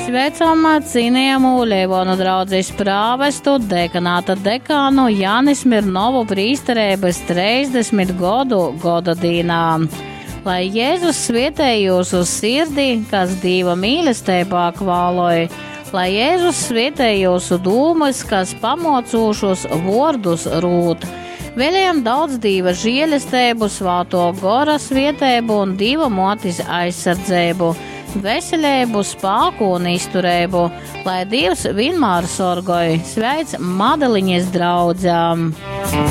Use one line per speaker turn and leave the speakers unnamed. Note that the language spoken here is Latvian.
Sveicam cienījamu Ļevonu draudzes prāvestu, dekanāta dekānu Jānis Mirnovu prīsterības 30 goda dīnā. Lai Jēzus svietē jūsu sirdī, kas Dieva mīlestībā kvaloj, lai Jēzus svietē jūsu dūmas, kas pamocūšus vordus rūt. Vēlējam daudz Dieva žēlestību, svāto gora svietēbu un Dieva motis aizsardzību, veselību, spēku un izturību, lai Dievs vienmēr sorgoj. Sveic Madeliņas draudzām!